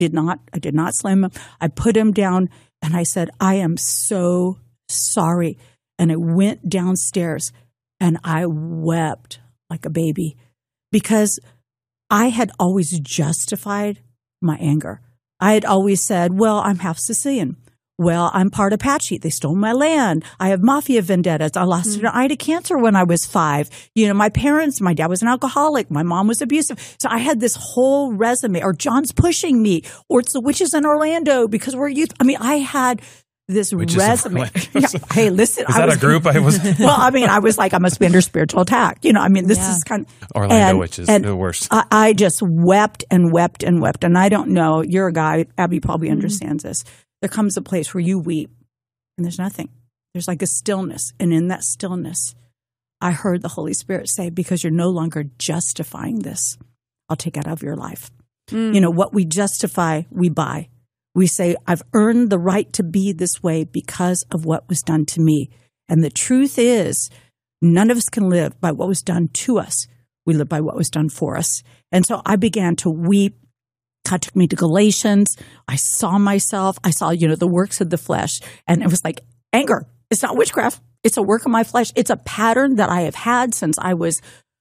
I did not slam him. I put him down and I said, I am so sorry. And I went downstairs and I wept like a baby because I had always justified my anger. I had always said, well, I'm half Sicilian. Well, I'm part Apache. They stole my land. I have mafia vendettas. I lost an eye to cancer when I was 5. My parents, my dad was an alcoholic. My mom was abusive. So I had this whole resume, or John's pushing me, or it's the witches in Orlando because we're youth. I mean, I had this resume. Yeah. Hey, listen. Is that a group I was? Well, I mean, I was like, I must be under spiritual attack. This is kind of. Orlando witches, the worst. I just wept and wept and wept. And I don't know, you're a guy, Abby probably understands this. There comes a place where you weep and there's nothing. There's like a stillness. And in that stillness, I heard the Holy Spirit say, because you're no longer justifying this, I'll take it out of your life. What we justify, we buy. We say, I've earned the right to be this way because of what was done to me. And the truth is, none of us can live by what was done to us. We live by what was done for us. And so I began to weep. God took me to Galatians. I saw myself. I saw, the works of the flesh. And it was like anger. It's not witchcraft. It's a work of my flesh. It's a pattern that I have had since I was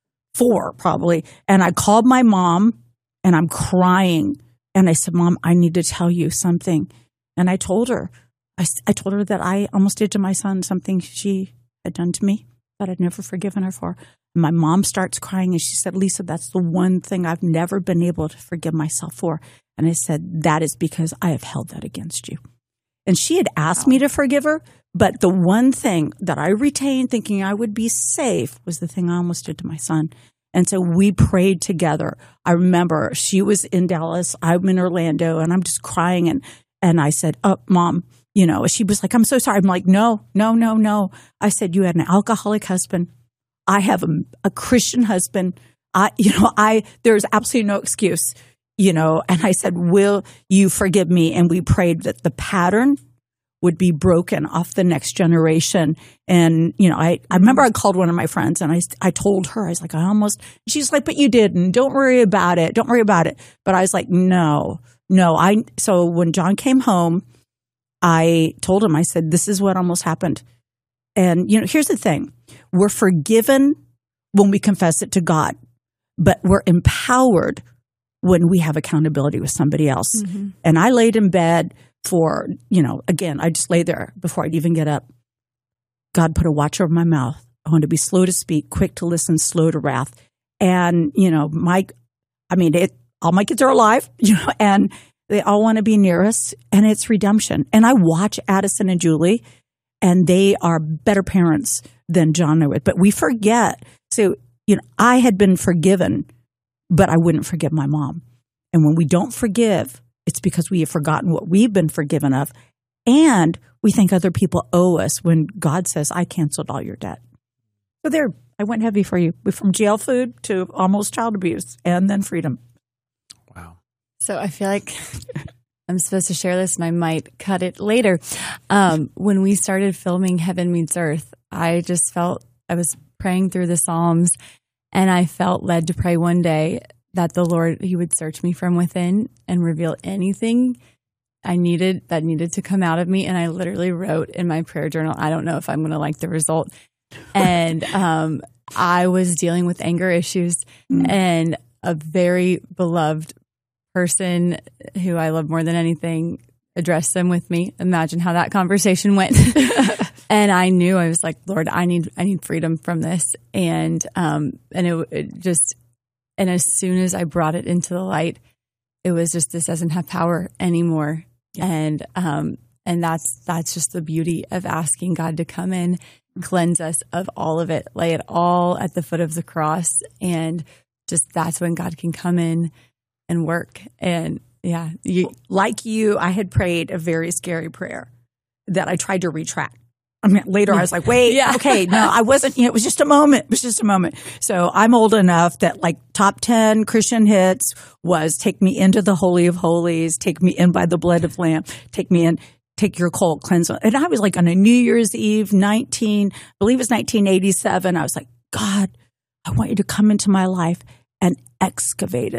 4, probably. And I called my mom and I'm crying. And I said, Mom, I need to tell you something. And I told her. I told her that I almost did to my son something she had done to me that I'd never forgiven her for. My mom starts crying and she said, Lisa, that's the one thing I've never been able to forgive myself for. And I said, that is because I have held that against you. And she had asked me to forgive her, but the one thing that I retained thinking I would be safe was the thing I almost did to my son. And so we prayed together. I remember she was in Dallas, I'm in Orlando, and I'm just crying. And I said, oh, Mom, she was like, I'm so sorry. I'm like, no. I said, you had an alcoholic husband. I have a Christian husband. There's absolutely no excuse, and I said, will you forgive me? And we prayed that the pattern would be broken off the next generation. And, I remember I called one of my friends and I told her, I was like, she's like, but you didn't. Don't worry about it. Don't worry about it. But I was like, no. So when John came home, I told him, I said, this is what almost happened. And, here's the thing. We're forgiven when we confess it to God, but we're empowered when we have accountability with somebody else. Mm-hmm. And I laid in bed for, again, I just lay there before I'd even get up. God put a watch over my mouth. I want to be slow to speak, quick to listen, slow to wrath. And, all my kids are alive, and they all want to be near us, and it's redemption. And I watch Addison and Julie, and they are better parents than John and I would. But we forget. So, I had been forgiven, but I wouldn't forgive my mom. And when we don't forgive, it's because we have forgotten what we've been forgiven of. And we think other people owe us when God says, I canceled all your debt. So there, I went heavy for you. From jail food to almost child abuse and then freedom. Wow. So I feel like I'm supposed to share this and I might cut it later. When we started filming Heaven Meets Earth, I just felt, I was praying through the Psalms and I felt led to pray one day that the Lord, He would search me from within and reveal anything that needed to come out of me. And I literally wrote in my prayer journal, I don't know if I'm going to like the result. And I was dealing with anger issues and a very beloved person who I love more than anything addressed them with me. Imagine how that conversation went. And I knew, I was like, Lord, I need freedom from this. And it just, and as soon as I brought it into the light, it was just, this doesn't have power anymore. Yeah. And that's just the beauty of asking God to come in, cleanse us of all of it, lay it all at the foot of the cross. And just, that's when God can come in and work. And yeah, I had prayed a very scary prayer that I tried to retract. I mean, later I was like, wait, okay, no, I wasn't, it was just a moment. It was just a moment. So I'm old enough that like top 10 Christian hits was Take Me Into the Holy of Holies, Take Me In by the Blood of Lamb, Take Me In, Take Your Cold, Cleanse. And I was like on a New Year's Eve, I believe it was 1987. I was like, God, I want you to come into my life and excavate it.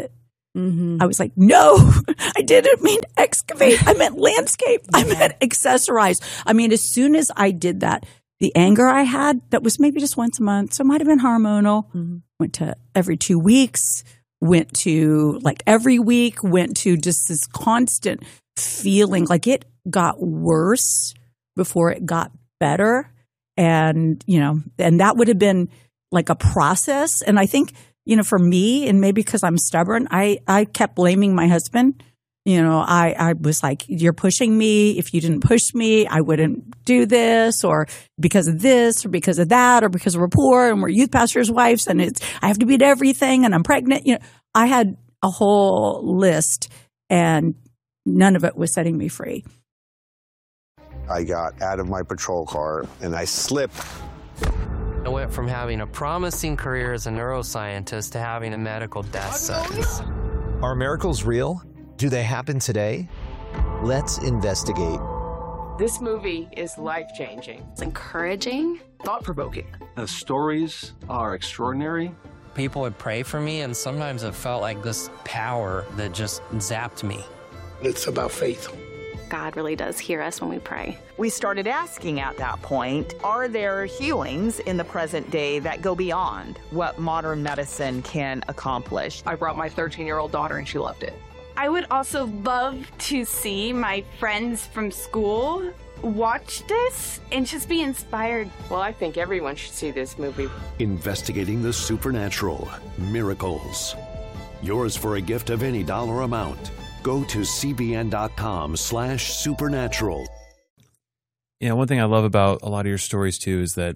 I was like, no, I didn't mean excavate. I meant landscape. I meant accessorize. I mean, as soon as I did that, the anger I had, that was maybe just once a month, so it might have been hormonal, went to every 2 weeks, went to like every week, went to just this constant feeling like it got worse before it got better. And, and that would have been like a process. And I think, for me, and maybe because I'm stubborn, I kept blaming my husband. I was like, you're pushing me. If you didn't push me, I wouldn't do this, or because of this, or because of that, or because we're poor and we're youth pastors' wives and I have to be at everything and I'm pregnant. I had a whole list and none of it was setting me free. I got out of my patrol car and I slipped. I went from having a promising career as a neuroscientist to having a medical death sentence. Are miracles real? Do they happen today? Let's investigate. This movie is life-changing. It's encouraging. Thought-provoking. The stories are extraordinary. People would pray for me, and sometimes it felt like this power that just zapped me. It's about faith. God really does hear us when we pray. We started asking at that point, are there healings in the present day that go beyond what modern medicine can accomplish? I brought my 13-year-old daughter and she loved it. I would also love to see my friends from school watch this and just be inspired. Well, I think everyone should see this movie. Investigating the supernatural. Miracles. Yours for a gift of any dollar amount. Go to cbn.com/supernatural. Yeah, one thing I love about a lot of your stories too is that,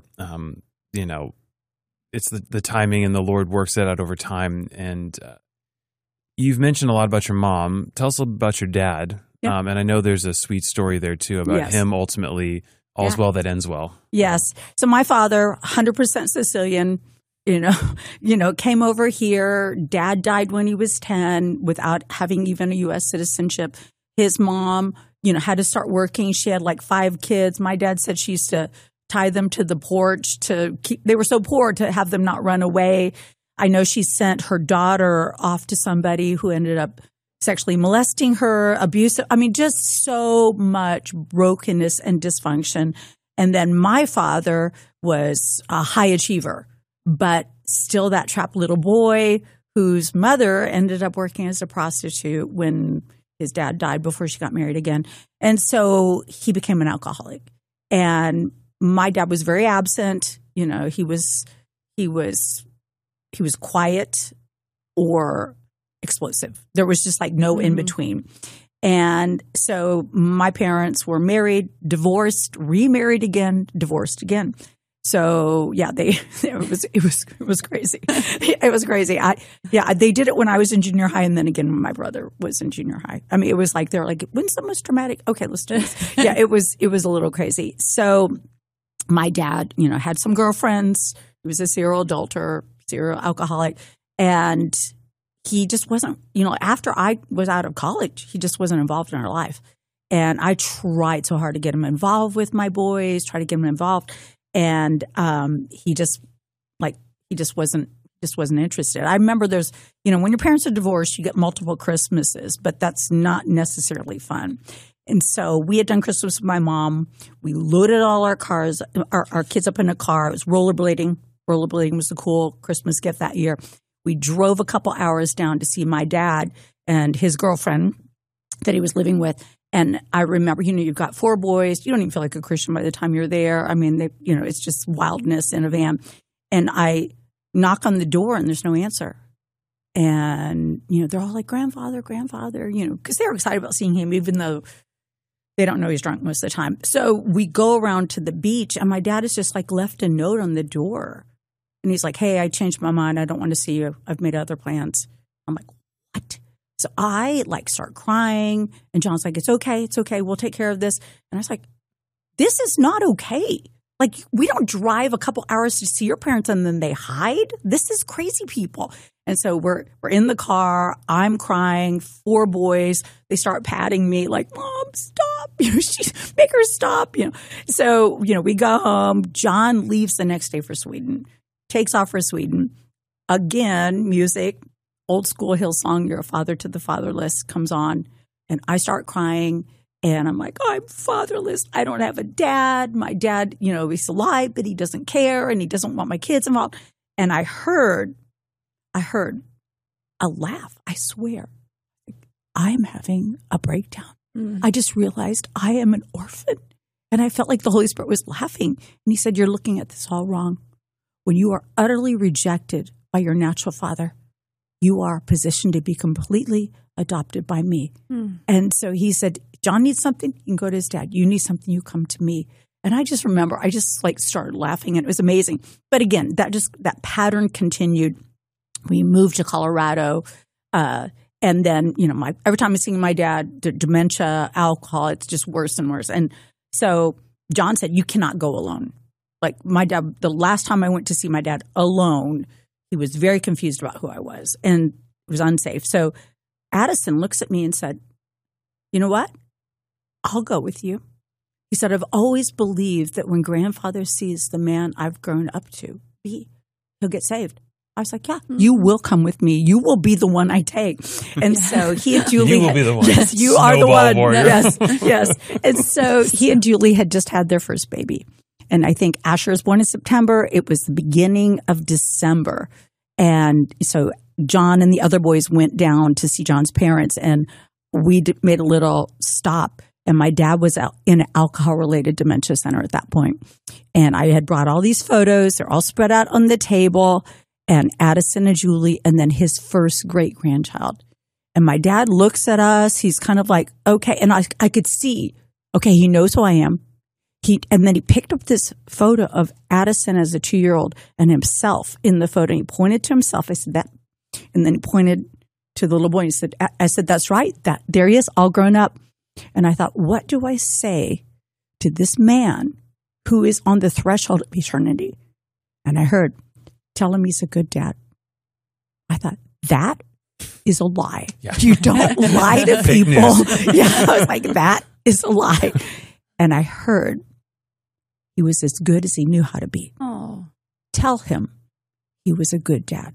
it's the timing and the Lord works it out over time. And you've mentioned a lot about your mom. Tell us a little bit about your dad. Yeah. And I know there's a sweet story there too about him ultimately, all's well that ends well. Yes. So my father, 100% Sicilian, came over here. Dad died when he was 10 without having even a U.S. citizenship. His mom, had to start working. She had like 5 kids. My dad said she used to tie them to the porch they were so poor to have them not run away. I know she sent her daughter off to somebody who ended up sexually molesting her, abusive. I mean, just so much brokenness and dysfunction. And then my father was a high achiever, but still that trapped little boy whose mother ended up working as a prostitute when his dad died before she got married again. And so he became an alcoholic. And my dad was very absent. He was quiet or explosive. There was just like no in between. And so my parents were married, divorced, remarried again, divorced again. So yeah, it was crazy. It was crazy. They did it when I was in junior high, and then again when my brother was in junior high. I mean, it was like they're like, when's the most dramatic? Okay, let's do this. Yeah, it was a little crazy. So my dad, had some girlfriends. He was a serial adulterer, serial alcoholic, and he just wasn't. After I was out of college, he just wasn't involved in our life. And I tried so hard to get him involved with my boys, try to get him involved. And he just wasn't interested. I remember there's, when your parents are divorced, you get multiple Christmases, but that's not necessarily fun. And so we had done Christmas with my mom. We loaded all our cars, our kids up in a car. It was rollerblading. Rollerblading was the cool Christmas gift that year. We drove a couple hours down to see my dad and his girlfriend that he was living with. And I remember, you've got 4 boys. You don't even feel like a Christian by the time you're there. I mean, it's just wildness in a van. And I knock on the door and there's no answer. And, they're all like, grandfather, because they were excited about seeing him, even though they don't know he's drunk most of the time. So we go around to the beach and my dad has just like left a note on the door. And he's like, hey, I changed my mind. I don't want to see you. I've made other plans. I'm like, what? So I start crying and John's like, it's okay. We'll take care of this. And I was like, this is not okay. Like, we don't drive a couple hours to see your parents and then they hide. This is crazy people. And so we're in the car. I'm crying. 4 boys. They start patting me like, Mom, stop. Make her stop. So, we go home. John leaves the next day for Sweden, takes off for Sweden. Again, music. old school Hillsong, You're a Father to the Fatherless, comes on, and I start crying. And I'm like, I'm fatherless. I don't have a dad. My dad, he's alive, but he doesn't care, and he doesn't want my kids involved. And I heard a laugh. I swear, I'm having a breakdown. I just realized I am an orphan. And I felt like the Holy Spirit was laughing. And he said, you're looking at this all wrong. When you are utterly rejected by your natural father, you are positioned to be completely adopted by me. And so he said, John needs something, you can go to his dad. You need something, you come to me. And I just remember, I just started laughing, and it was amazing. But again, that pattern continued. We moved to Colorado. And then, every time I'm seeing my dad, dementia, alcohol, it's just worse and worse. And so John said, you cannot go alone. Like my dad, the last time I went to see my dad alone, he was very confused about who I was and was unsafe. So Addison looks at me and said, you know what? I'll go with you. He said, I've always believed that when grandfather sees the man I've grown up to be, he'll get saved. I was like, yeah, you will come with me. You will be the one I take. And so he and Julie. You will be the one. Yes, you are the one. Warrior. Yes. And so he and Julie had just had their first baby. And I think Asher was born in September. It was the beginning of December. And so John and the other boys went down to see John's parents. And we made a little stop. And my dad was in an alcohol-related dementia center at that point. And I had brought all these photos. They're all spread out on the table. And Addison and Julie, and then his first great-grandchild. And my dad looks at us. He's kind of like, okay. And I could see, okay, he knows who I am. And then he picked up this photo of Addison as a 2-year-old and himself in the photo. And he pointed to himself. I said, that. And then he pointed to the little boy. And he said, I said, that's right. There he is, all grown up. And I thought, what do I say to this man who is on the threshold of eternity? And I heard, tell him he's a good dad. I thought, that is a lie. Yeah. You don't lie to people. Yeah, I was like, that is a lie. And I heard he was as good as he knew how to be. Oh. Tell him he was a good dad.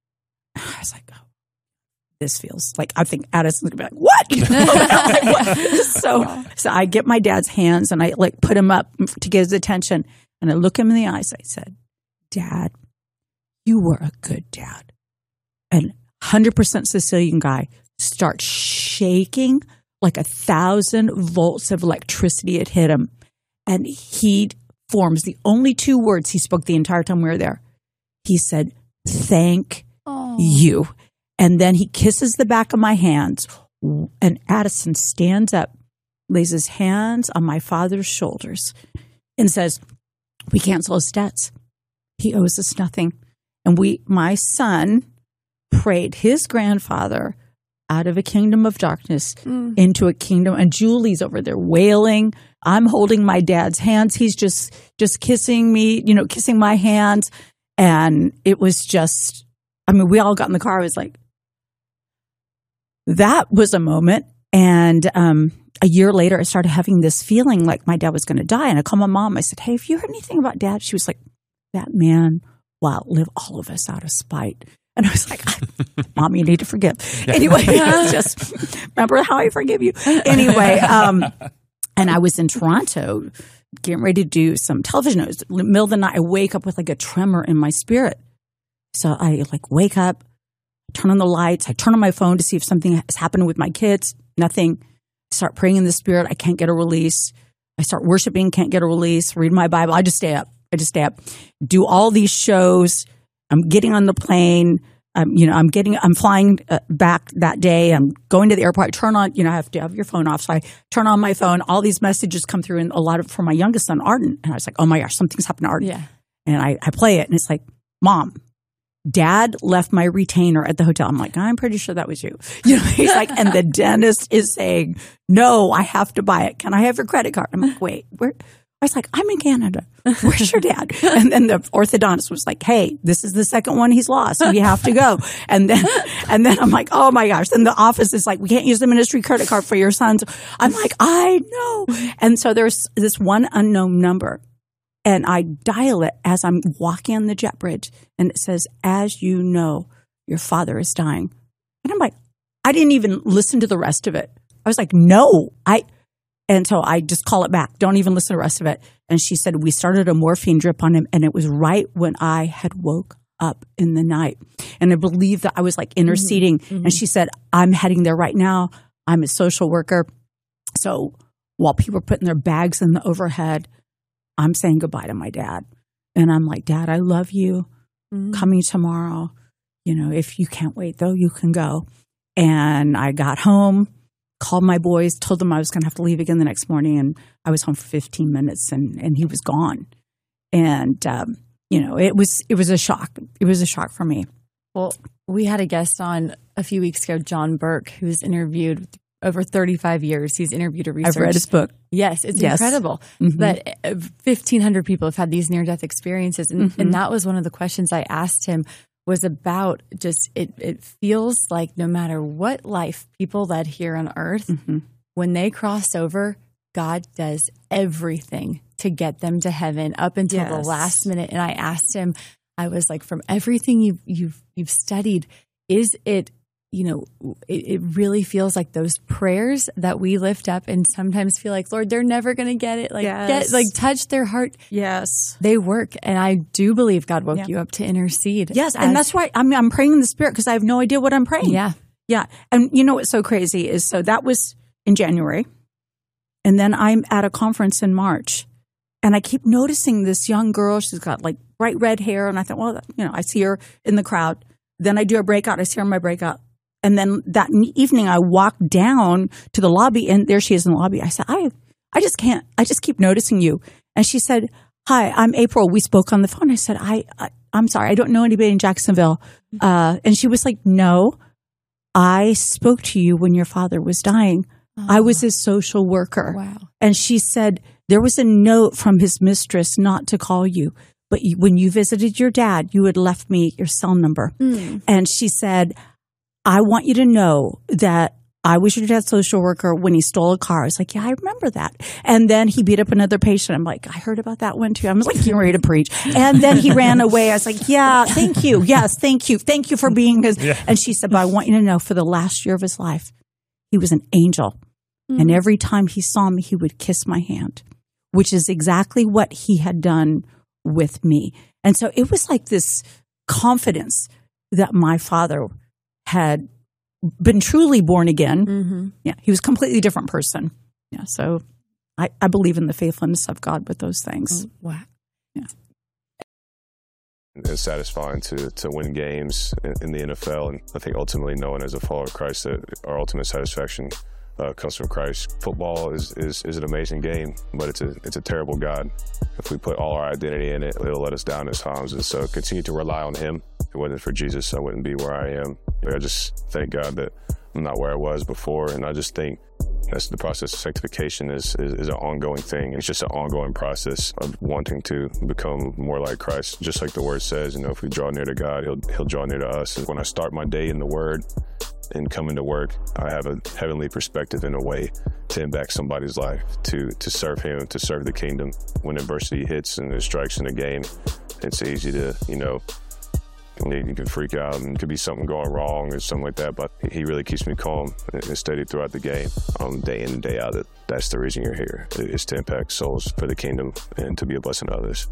I was like, oh, this feels like, I think Addison's going to be like, what? Like, what? So I get my dad's hands and I put him up to get his attention. And I look him in the eyes. I said, Dad, you were a good dad. And 100% Sicilian guy starts shaking like 1,000 volts of electricity had hit him. And he forms the only 2 words he spoke the entire time we were there. He said, thank you. And then he kisses the back of my hands. And Addison stands up, lays his hands on my father's shoulders and says, we cancel his debts. He owes us nothing. And my son prayed his grandfather out of a kingdom of darkness into a kingdom. And Julie's over there wailing. I'm holding my dad's hands. He's just kissing me, kissing my hands. And it was just, we all got in the car. I was like, that was a moment. And a year later, I started having this feeling like my dad was going to die. And I called my mom. I said, hey, have you heard anything about Dad? She was like, that man will outlive all of us out of spite. And I was like, Mom, you need to forgive. Anyway, just remember how I forgive you. Anyway, and I was in Toronto getting ready to do some television. It was in the middle of the night. I wake up with a tremor in my spirit. So I wake up, turn on the lights. I turn on my phone to see if something has happened with my kids. Nothing. Start praying in the spirit. I can't get a release. I start worshiping, can't get a release. Read my Bible. I just stay up. Do all these shows. I'm getting on the plane. I'm flying back that day. I'm going to the airport. I turn on, I have to have your phone off. So I turn on my phone. All these messages come through, and a lot of from my youngest son, Arden. And I was like, oh my gosh, something's happened to Arden. Yeah. And I play it, and it's like, Mom, Dad left my retainer at the hotel. I'm like, I'm pretty sure that was you. He's like, and the dentist is saying, no, I have to buy it. Can I have your credit card? I'm like, wait, where? I was like, I'm in Canada. Where's your dad? And then the orthodontist was like, hey, this is the second one he's lost. We have to go. And then I'm like, oh my gosh. Then the office is like, we can't use the ministry credit card for your sons. I'm like, I know. And so there's this one unknown number. And I dial it as I'm walking on the jet bridge. And it says, as you know, your father is dying. And I'm like, I didn't even listen to the rest of it. I was like, no, and so I just call it back. Don't even listen to the rest of it. And she said, we started a morphine drip on him. And it was right when I had woke up in the night. And I believe that I was like interceding. And she said, I'm heading there right now. I'm a social worker. So while people are putting their bags in the overhead, I'm saying goodbye to my dad. And I'm like, Dad, I love you. Coming tomorrow. If you can't wait, though, you can go. And I got home, called my boys, told them I was going to have to leave again the next morning. And I was home for 15 minutes and he was gone. And, it was a shock. It was a shock for me. Well, we had a guest on a few weeks ago, John Burke, who's interviewed over 35 years. He's interviewed a researcher. I've read his book. Yes, it's incredible. But 1,500 people have had these near-death experiences. And that was one of the questions I asked him was about just it feels like no matter what life people led here on earth, when they cross over, God does everything to get them to heaven up until the last minute. And I asked him, I was like, from everything you've studied, is it, it really feels like those prayers that we lift up and sometimes feel like, Lord, they're never going to get it. Like, touch their heart. Yes. They work. And I do believe God woke you up to intercede. Yes. And that's why I'm praying in the Spirit because I have no idea what I'm praying. Yeah. Yeah. And you know what's so crazy is, so that was in January. And then I'm at a conference in March. And I keep noticing this young girl. She's got like bright red hair. And I thought, well, I see her in the crowd. Then I do a breakout. I see her in my breakout. And then that evening I walked down to the lobby and there she is in the lobby. I said, I just can't. I just keep noticing you. And she said, hi, I'm April. We spoke on the phone. I said, I'm sorry. I don't know anybody in Jacksonville. And she was like, no, I spoke to you when your father was dying. I was his social worker. Wow. And she said, there was a note from his mistress not to call you. But when you visited your dad, you had left me your cell number. And she said, I want you to know that I was your dad's social worker when he stole a car. I was like, yeah, I remember that. And then he beat up another patient. I'm like, I heard about that one too. I was like, getting ready to preach. And then he ran away. I was like, yeah, thank you. Yes, thank you. Thank you for being his. Yeah. And she said, but I want you to know for the last year of his life, he was an angel. And every time he saw me, he would kiss my hand, which is exactly what he had done with me. And so it was like this confidence that my father had been truly born again. Yeah, he was a completely different person. Yeah, so I believe in the faithfulness of God with those things. Wow. Yeah. It's satisfying to win games in the NFL, and I think ultimately knowing as a follower of Christ that our ultimate satisfaction comes from Christ. Football is an amazing game, but it's a terrible God. If we put all our identity in it, it'll let us down at times. And so continue to rely on Him. If it wasn't for Jesus, I wouldn't be where I am. I just thank God that I'm not where I was before, and I just think that's the process of sanctification is an ongoing thing. It's just an ongoing process of wanting to become more like Christ. Just like the Word says, if we draw near to God, He'll draw near to us. And when I start my day in the Word and coming to work, I have a heavenly perspective in a way to impact somebody's life, to serve Him, to serve the kingdom. When adversity hits and there's strikes in the game, it's easy to, you can freak out and could be something going wrong or something like that, but He really keeps me calm and steady throughout the game, day in and day out. That's the reason you're here, is to impact souls for the kingdom and to be a blessing to others.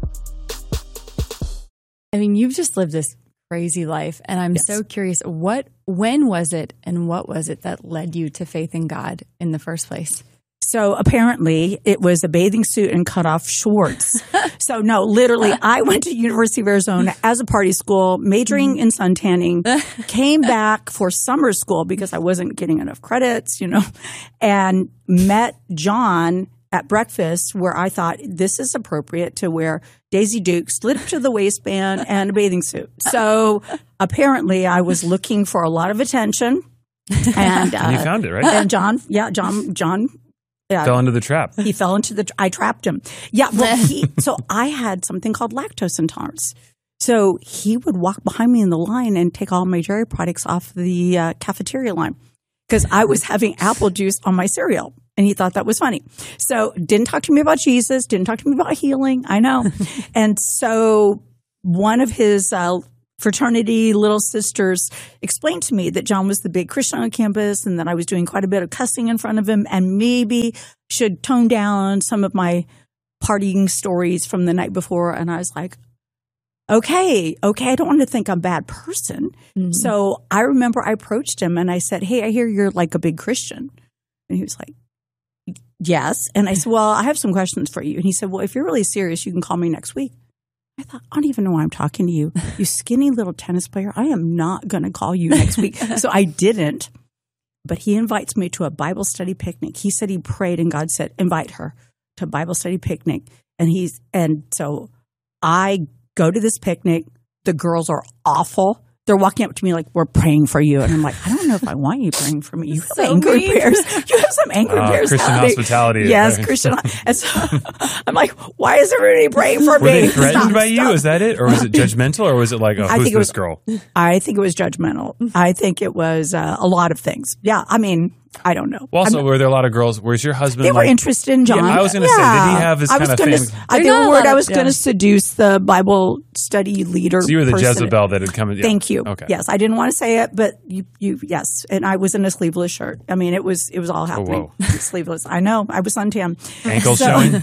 I mean, you've just lived this crazy life, and I'm so curious, when was it and what was it that led you to faith in God in the first place? So apparently it was a bathing suit and cut off shorts. So no, literally I went to University of Arizona as a party school, majoring in sun tanning, came back for summer school because I wasn't getting enough credits, and met John at breakfast where I thought this is appropriate to wear Daisy Duke slid up to the waistband and a bathing suit. So apparently I was looking for a lot of attention. And you found it, right? And John fell into the trap. He fell into I trapped him. Yeah. Well, so I had something called lactose intolerance. So he would walk behind me in the line and take all my dairy products off the cafeteria line because I was having apple juice on my cereal. And he thought that was funny. So didn't talk to me about Jesus, didn't talk to me about healing. I know. And so one of his fraternity little sisters explained to me that John was the big Christian on campus and that I was doing quite a bit of cussing in front of him and maybe should tone down some of my partying stories from the night before. And I was like, okay, I don't want to think I'm a bad person. Mm-hmm. So I remember I approached him and I said, hey, I hear you're like a big Christian. And he was like, yes. And I said, well, I have some questions for you. And he said, well, if you're really serious, you can call me next week. I thought, I don't even know why I'm talking to you. You skinny little tennis player. I am not going to call you next week. So I didn't. But he invites me to a Bible study picnic. He said he prayed and God said, invite her to a Bible study picnic. And so I go to this picnic. The girls are awful. They're walking up to me like, we're praying for you. And I'm like, I don't know if I want you praying for me. You have angry bears. You have some angry bears. Christian hospitality. Yes, Christian. And so I'm like, why is everybody praying for me? Were they threatened by you? Is that it? Or was it judgmental? Or was it like, who's this girl? I think it was judgmental. I think it was a lot of things. Yeah, I mean, I don't know. Well, also, were there a lot of girls? Was your husband? They were interested in John. Yeah, I was going to say, did he have this kind of thing? They were worried I was going to seduce the Bible study leader. So you were the Jezebel that had come in. Yeah. Thank you. Okay. Yes, I didn't want to say it, but yes. And I was in a sleeveless shirt. I mean, it was all happening. Sleeveless. I know. I was suntan. Ankles showing?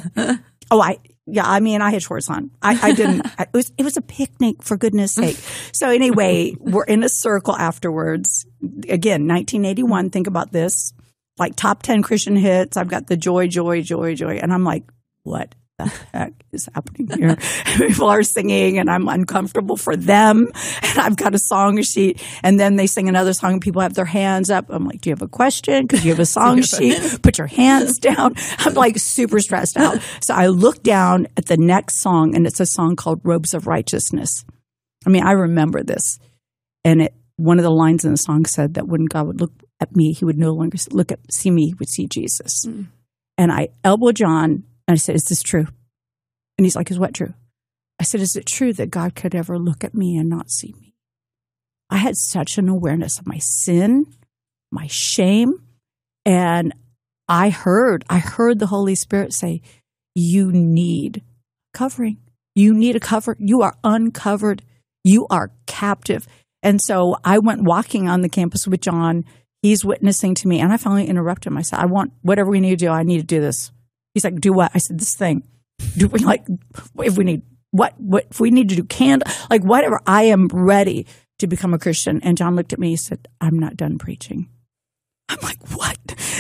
I mean, I had shorts on. I didn't. It was a picnic, for goodness sake. So anyway, we're in a circle afterwards. Again, 1981. Think about this. Like top 10 Christian hits. I've got the joy. And I'm like, what the heck is happening here? People are singing and I'm uncomfortable for them. And I've got a song sheet. And then they sing another song and people have their hands up. I'm like, do you have a question? Because you have a song sheet. Put your hands down. I'm like super stressed out. So I look down at the next song and it's a song called Robes of Righteousness. I mean, I remember this. And one of the lines in the song said that when God would look at me, he would no longer see me, he would see Jesus. Mm. And I elbowed John and I said, is this true? And he's like, is what true? I said, is it true that God could ever look at me and not see me? I had such an awareness of my sin, my shame. And I heard the Holy Spirit say, you need covering. You need a cover. You are uncovered. You are captive. And so I went walking on the campus with John. He's witnessing to me. And I finally interrupted him. I said, I want whatever we need to do. I need to do this. He's like, do what? I said, this thing. Do we if we need what if we need to do like whatever. I am ready to become a Christian. And John looked at me. He said, I'm not done preaching. I'm like, what?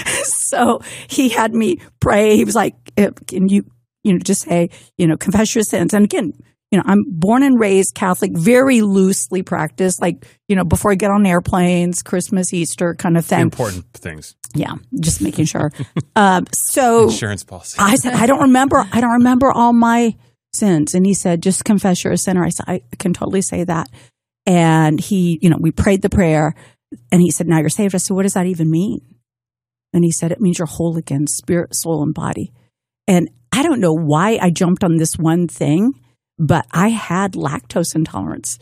So he had me pray. He was like, can you just say, confess your sins. And again, I'm born and raised Catholic, very loosely practiced, like, before I get on airplanes, Christmas, Easter kind of thing. The important things. Yeah, just making sure. So insurance policy. I said, I don't remember all my sins. And he said, just confess you're a sinner. I said, I can totally say that. And he, we prayed the prayer and he said, now you're saved. I said, what does that even mean? And he said, it means you're whole again, spirit, soul, and body. And I don't know why I jumped on this one thing, but I had lactose intolerance.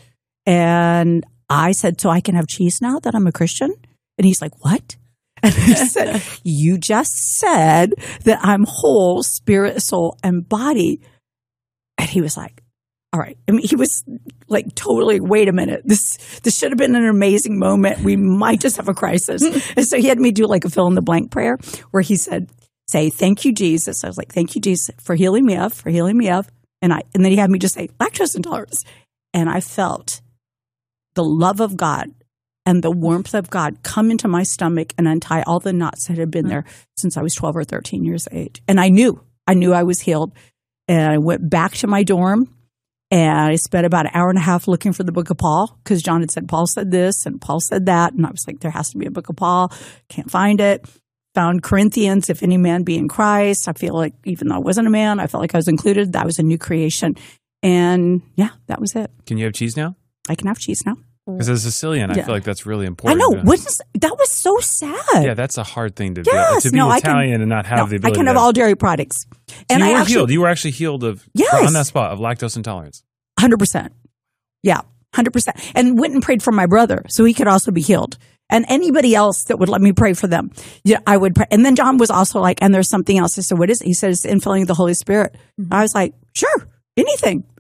And I said, so I can have cheese now that I'm a Christian? And he's like, what? And I said, you just said that I'm whole, spirit, soul, and body. And he was like, all right. I mean, he was like, totally, wait a minute. This should have been an amazing moment. We might just have a crisis. And so he had me do like a fill in the blank prayer where he said, say, thank you, Jesus. I was like, thank you, Jesus, for healing me of. And then he had me just say lactose intolerance. And I felt the love of God and the warmth of God come into my stomach and untie all the knots that had been there since I was 12 or 13 years of age. And I knew I was healed. And I went back to my dorm and I spent about an hour and a half looking for the book of Paul because John had said, Paul said this and Paul said that. And I was like, there has to be a book of Paul. Can't find it. Found Corinthians, if any man be in Christ. I feel like even though I wasn't a man, I felt like I was included. That was a new creation. And yeah, that was it. Can you have cheese now? I can have cheese now. Because as a Sicilian, I feel like that's really important. I know. That was so sad. Yeah, that's a hard thing to do. To be Italian and not have the ability. I can have all dairy products. And you were healed. You were actually healed on that spot of lactose intolerance. 100%. Yeah, 100%. And went and prayed for my brother so he could also be healed. And anybody else that would let me pray for them, I would pray. And then John was also like, and there's something else. I said, what is it? He said, it's infilling of the Holy Spirit. Mm-hmm. I was like, sure, anything.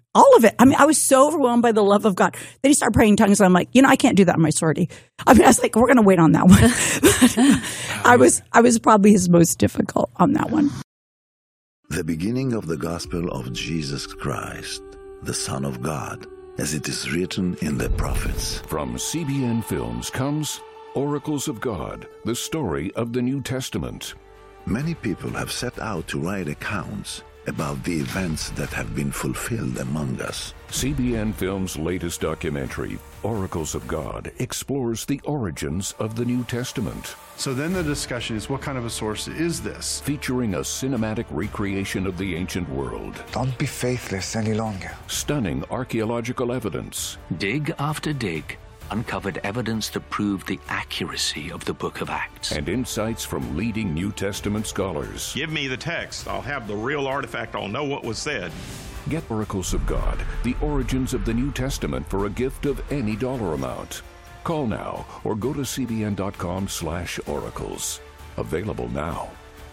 All of it. I mean, I was so overwhelmed by the love of God. Then he started praying in tongues, and I'm like, I can't do that in my sorority. I mean, I was like, we're going to wait on that one. I was probably his most difficult on that one. The beginning of the gospel of Jesus Christ, the Son of God, as it is written in the prophets. From CBN Films comes Oracles of God, the story of the New Testament. Many people have set out to write accounts about the events that have been fulfilled among us. CBN Films' latest documentary, Oracles of God, explores the origins of the New Testament. So then the discussion is, what kind of a source is this? Featuring a cinematic recreation of the ancient world. Don't be faithless any longer. Stunning archaeological evidence. Dig after dig uncovered evidence that proved the accuracy of the Book of Acts. And insights from leading New Testament scholars. Give me the text. I'll have the real artifact. I'll know what was said. Get Oracles of God, the origins of the New Testament for a gift of any dollar amount. Call now or go to cbn.com/oracles. Available now.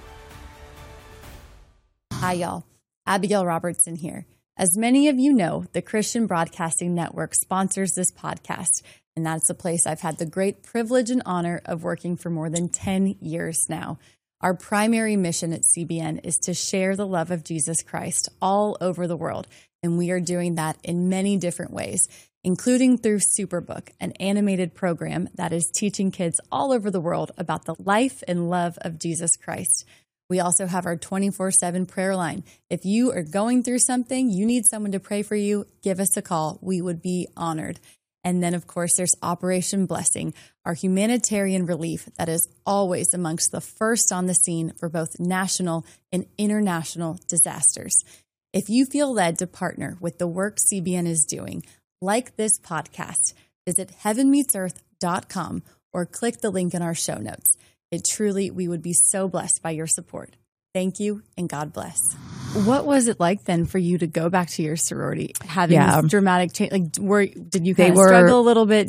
Hi, y'all. Abigail Robertson here. As many of you know, the Christian Broadcasting Network sponsors this podcast, and that's a place I've had the great privilege and honor of working for more than 10 years now. Our primary mission at CBN is to share the love of Jesus Christ all over the world, and we are doing that in many different ways, including through Superbook, an animated program that is teaching kids all over the world about the life and love of Jesus Christ. We also have our 24/7 prayer line. If you are going through something, you need someone to pray for you, give us a call. We would be honored. And then, of course, there's Operation Blessing, our humanitarian relief that is always amongst the first on the scene for both national and international disasters. If you feel led to partner with the work CBN is doing, like this podcast, visit heavenmeetsearth.com or click the link in our show notes. We would be so blessed by your support. Thank you, and God bless. What was it like then for you to go back to your sorority, having this dramatic change? Like, did you kind of struggle a little bit?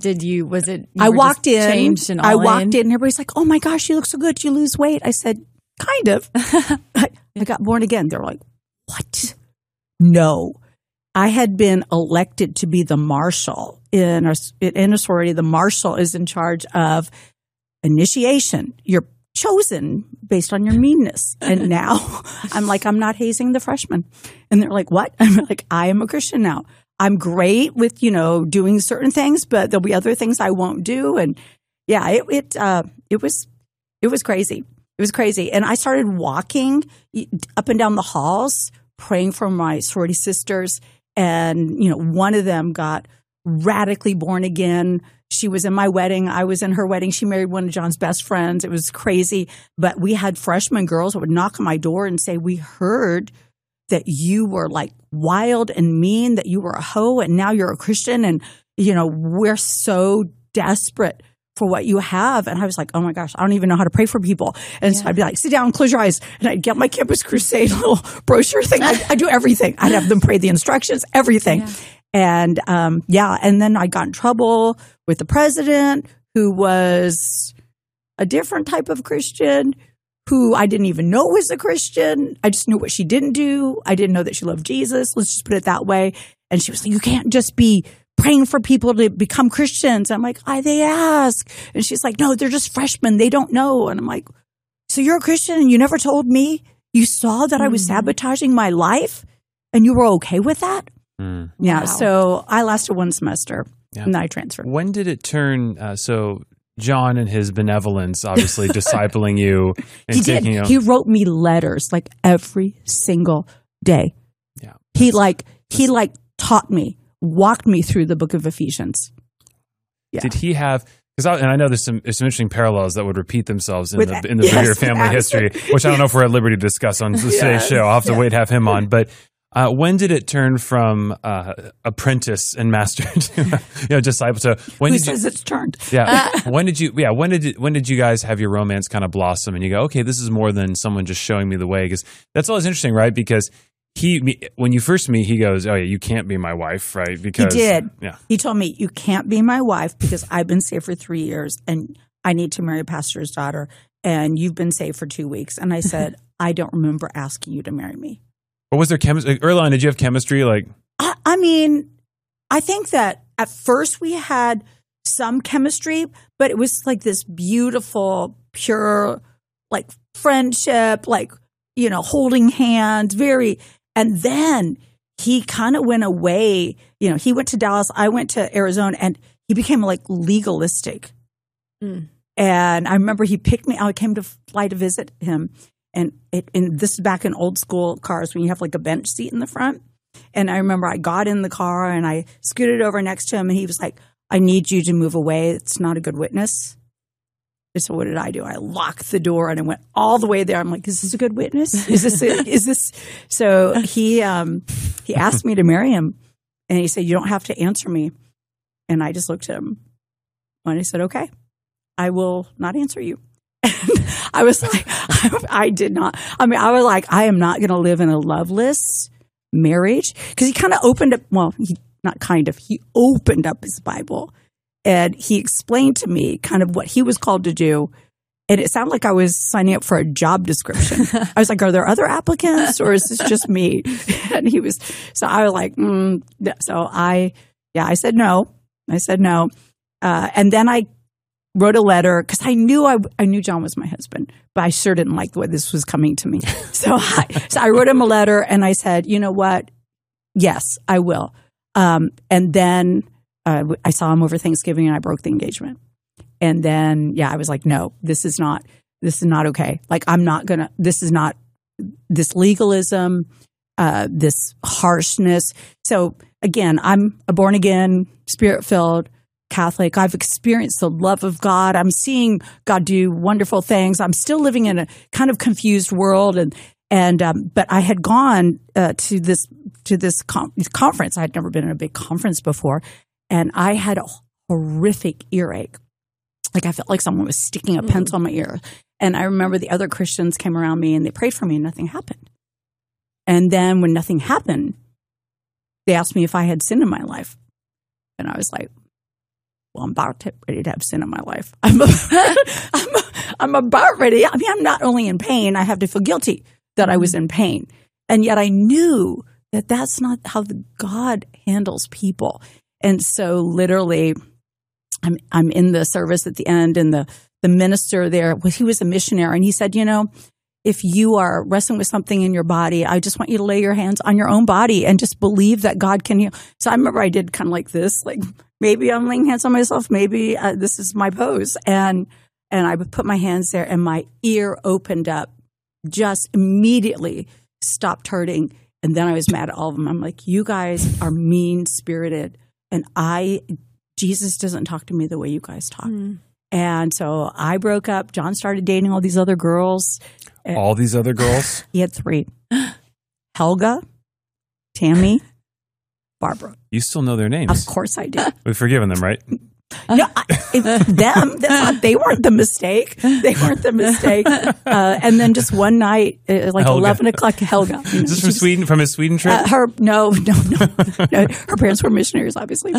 I walked in. Changed and all I walked in, and everybody's like, "Oh my gosh, you look so good. Did you lose weight?" I said, "Kind of." I got born again. They were like, "What?" No. I had been elected to be the marshal in a sorority. The marshal is in charge of initiation. You're chosen based on your meanness. And now I'm like, I'm not hazing the freshmen. And they're like, what? I'm like, I am a Christian now. I'm great with, doing certain things, but there'll be other things I won't do. And yeah, it was crazy. It was crazy. And I started walking up and down the halls, praying for my sorority sisters. And, one of them got radically born again. She was in my wedding. I was in her wedding. She married one of John's best friends. It was crazy. But we had freshman girls that would knock on my door and say, we heard that you were like wild and mean, that you were a hoe, and now you're a Christian. And, we're so desperate for what you have. And I was like, oh my gosh, I don't even know how to pray for people. And so I'd be like, sit down, close your eyes. And I'd get my Campus Crusade little brochure thing. I do everything. I'd have them pray the instructions, everything. Yeah. And and then I got in trouble with the president, who was a different type of Christian, who I didn't even know was a Christian. I just knew what she didn't do. I didn't know that she loved Jesus. Let's just put it that way. And she was like, you can't just be praying for people to become Christians. I'm like, they ask. And she's like, no, they're just freshmen. They don't know. And I'm like, so you're a Christian and you never told me? You saw that I was sabotaging my life and you were okay with that? Mm. Yeah. Wow. So I lasted one semester and then I transferred. When did it turn? So John and his benevolence, obviously discipling you and taking you. He wrote me letters like every single day. Yeah. He taught me, walked me through the book of Ephesians. Yeah. Did he have? Because I know there's some interesting parallels that would repeat themselves in your family history, which I don't know if we're at liberty to discuss on today's show. I'll have to wait to have him on, but. When did it turn from apprentice and master to disciple? So when Who says it's turned? Yeah. When did you guys have your romance kind of blossom and you go, okay, this is more than someone just showing me the way? Because that's always interesting, right? Because when you first meet, he goes, oh yeah, you can't be my wife, right? Because he did. Yeah. He told me, you can't be my wife because I've been saved for 3 years and I need to marry a pastor's daughter and you've been saved for 2 weeks. And I said, I don't remember asking you to marry me. But was there chemistry? Early on, did you have chemistry? Like, I mean, I think that at first we had some chemistry, but it was like this beautiful, pure, like friendship, like, you know, holding hands, and then he kind of went away. You know, he went to Dallas, I went to Arizona, and he became like legalistic. Mm. And I remember he picked me. I came to fly to visit him, and this is back in old school cars when you have like a bench seat in the front. And I remember I got in the car and I scooted over next to him, and he was like, "I need you to move away. It's not a good witness." And so what did I do? I locked the door and I went all the way there. I'm like, "Is this a good witness? Is this?" So he asked me to marry him, and he said, "You don't have to answer me." And I just looked at him and I said, "Okay, I will not answer you." I was like, I did not. I mean, I was like, I am not going to live in a loveless marriage, because he kind of opened up. Well, he opened up his Bible. And he explained to me kind of what he was called to do. And it sounded like I was signing up for a job description. I was like, "Are there other applicants, or is this just me?" And so I was like, So I said no. I said no. And then I wrote a letter, because I knew John was my husband, but I sure didn't like the way this was coming to me. So I wrote him a letter and I said, "You know what? Yes, I will." And then I saw him over Thanksgiving and I broke the engagement. And then, I was like, "No, this is not okay. Like, I'm not going to, this is not this legalism, this harshness." So again, I'm a born again, spirit filled Catholic. I've experienced the love of God. I'm seeing God do wonderful things. I'm still living in a kind of confused world. But I had gone to this conference. I had never been in a big conference before. And I had a horrific earache. Like, I felt like someone was sticking a pencil in my ear. And I remember the other Christians came around me and they prayed for me and nothing happened. And then when nothing happened, they asked me if I had sin in my life. And I was like, "Well, I'm about ready to have sin in my life. I'm about ready. I mean, I'm not only in pain, I have to feel guilty that I was in pain." And yet I knew that that's not how God handles people. And so literally I'm in the service at the end, and the minister there, he was a missionary, and he said, "You know, if you are wrestling with something in your body, I just want you to lay your hands on your own body and just believe that God can heal." So I remember I did kind of like this, like, maybe I'm laying hands on myself, maybe this is my pose. And I would put my hands there and my ear opened up, just immediately stopped hurting. And then I was mad at all of them. I'm like, "You guys are mean-spirited. And Jesus doesn't talk to me the way you guys talk." And so I broke up. John started dating all these other girls. All these other girls? He had 3. Helga, Tammy, Barbara. You still know their names? Of course I do. We've forgiven them, right? No, they weren't the mistake. They weren't the mistake. And then just one night, like Helga. 11 o'clock, Helga. You know, is this from Sweden, from his Sweden trip? No. Her parents were missionaries, obviously.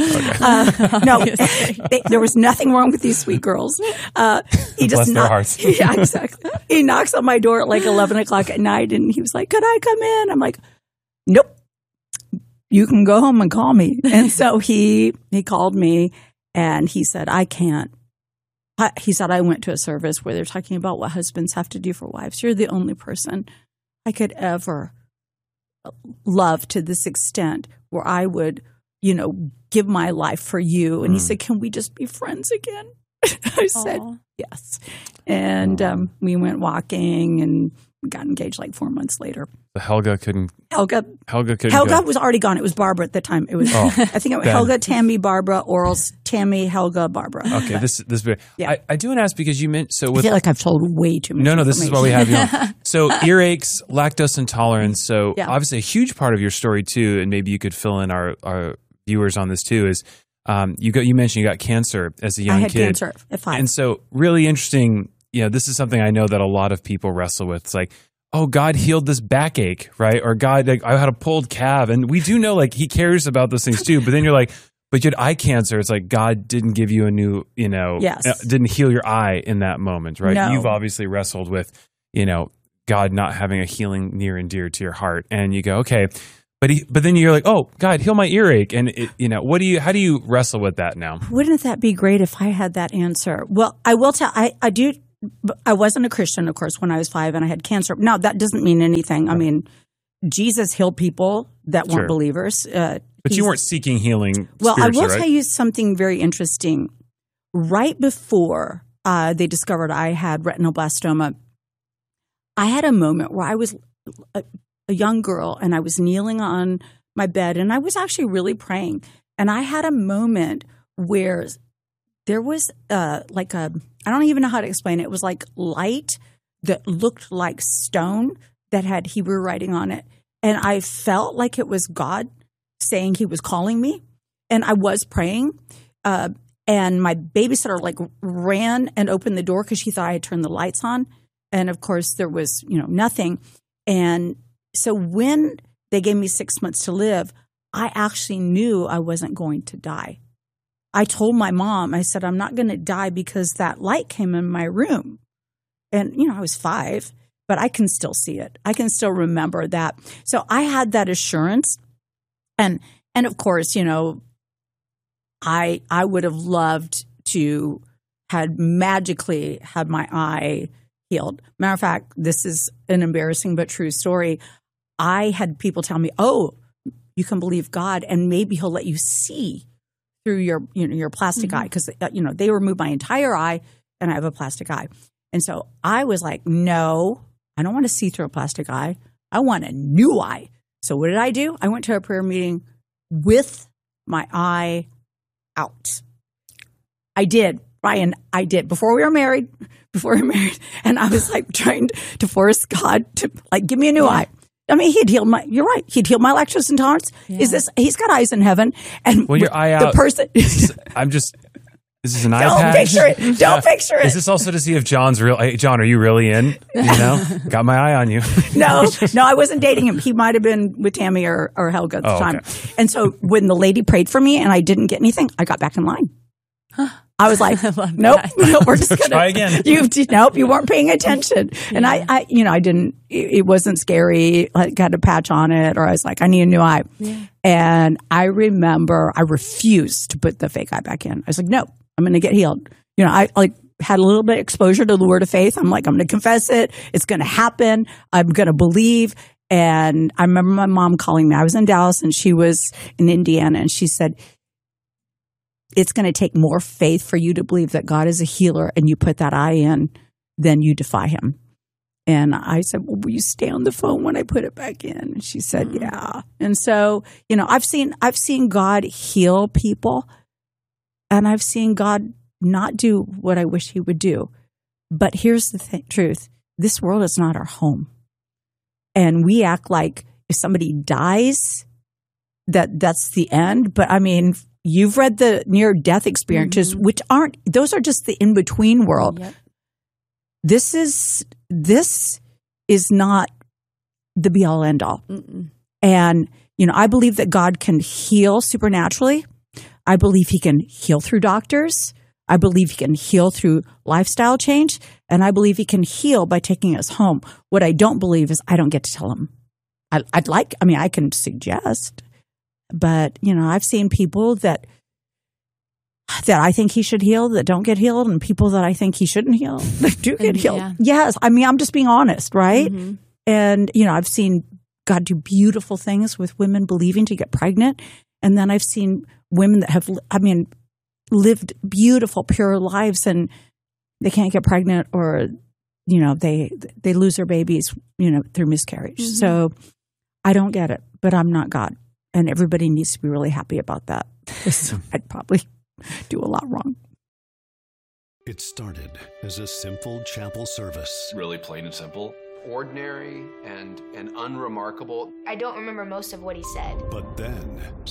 Okay. There was nothing wrong with these sweet girls. He just Bless their hearts. Yeah, exactly. He knocks on my door at like 11 o'clock at night, and he was like, "Could I come in?" I'm like, "Nope. You can go home and call me." And so he called me. And he said, "I can't." He said, "I went to a service where they're talking about what husbands have to do for wives. You're the only person I could ever love to this extent where I would, give my life for you." And he said, "Can we just be friends again?" I said, "Yes." And we went walking and got engaged like 4 months later. Helga couldn't. Helga go. was already gone. It was Barbara at the time. It was. I think it was Helga, Tammy, Barbara, Orals, Tammy, Helga, Barbara. Okay, this. Yeah. I do want to ask because you meant so. I feel like I've told way too much. No, this is why we have you on. So earaches, lactose intolerance. So obviously a huge part of your story too, and maybe you could fill in our viewers on this too. Is you mentioned you got cancer as a young kid. I had cancer at 5. And so really interesting. This is something I know that a lot of people wrestle with. It's like, oh, God healed this backache, right? Or God, like, I had a pulled calf. And we do know, like, he cares about those things too. But then you're like, but you had eye cancer. It's like God didn't give you a new, didn't heal your eye in that moment, right? No. You've obviously wrestled with, God not having a healing near and dear to your heart. And you go, okay, But then you're like, oh, God, heal my earache. And, how do you wrestle with that now? Wouldn't that be great if I had that answer? Well, I will tell, I wasn't a Christian, of course, when I was 5 and I had cancer. Now, that doesn't mean anything. I mean, Jesus healed people that weren't believers. But you weren't seeking healing. Well, I will right? tell you something very interesting. Right before they discovered I had retinoblastoma, I had a moment where I was a young girl and I was kneeling on my bed and I was actually really praying. And I had a moment where there was I don't even know how to explain it. It was like light that looked like stone that had Hebrew writing on it. And I felt like it was God saying he was calling me. And I was praying. And my babysitter ran and opened the door because she thought I had turned the lights on. And of course there was, nothing. And so when they gave me 6 months to live, I actually knew I wasn't going to die. I told my mom, I said, I'm not going to die because that light came in my room. And, I was 5, but I can still see it. I can still remember that. So I had that assurance. And of course, I would have loved to had magically had my eye healed. Matter of fact, this is an embarrassing but true story. I had people tell me, oh, you can believe God and maybe he'll let you see through your plastic eye because, they removed my entire eye and I have a plastic eye. And so I was like, no, I don't want to see through a plastic eye. I want a new eye. So what did I do? I went to a prayer meeting with my eye out. I did, Ryan. I did before we were married. And I was trying to force God to give me a new eye. I mean, you're right. He'd healed my lactose intolerance. Yeah. He's got eyes in heaven. And your eye out. The person. This is an eye patch. Don't picture it. Is this also to see if John's real? Hey, John, are you really in? Got my eye on you. No, I wasn't dating him. He might have been with Tammy or Helga at the time. Okay. And so when the lady prayed for me and I didn't get anything, I got back in line. I was like, nope, we're just going to try again. Nope, you weren't paying attention. And I didn't, it wasn't scary. I got a patch on it or I was like, I need a new eye. Yeah. And I remember I refused to put the fake eye back in. I was like, no, I'm going to get healed. I had a little bit of exposure to the word of faith. I'm like, I'm going to confess it. It's going to happen. I'm going to believe. And I remember my mom calling me. I was in Dallas and she was in Indiana. And she said, it's going to take more faith for you to believe that God is a healer and you put that eye in than you defy him. And I said, well, will you stay on the phone when I put it back in? And she said, yeah. And so, I've seen God heal people and I've seen God not do what I wish he would do. But here's the truth. This world is not our home. And we act like if somebody dies, that's the end. But I mean, you've read the near-death experiences, which those are just the in-between world. Yep. This is not the be-all, end-all. Mm-mm. And, I believe that God can heal supernaturally. I believe he can heal through doctors. I believe he can heal through lifestyle change. And I believe he can heal by taking us home. What I don't believe is I don't get to tell him. I can suggest. But, I've seen people that I think he should heal that don't get healed and people that I think he shouldn't heal that do get healed. Yeah. Yes. I'm just being honest, right? Mm-hmm. And, I've seen God do beautiful things with women believing to get pregnant. And then I've seen women that have, lived beautiful, pure lives and they can't get pregnant or, they lose their babies, through miscarriage. Mm-hmm. So I don't get it, but I'm not God. And everybody needs to be really happy about that. I'd probably do a lot wrong. It started as a simple chapel service. Really plain and simple. Ordinary and unremarkable. I don't remember most of what he said. But then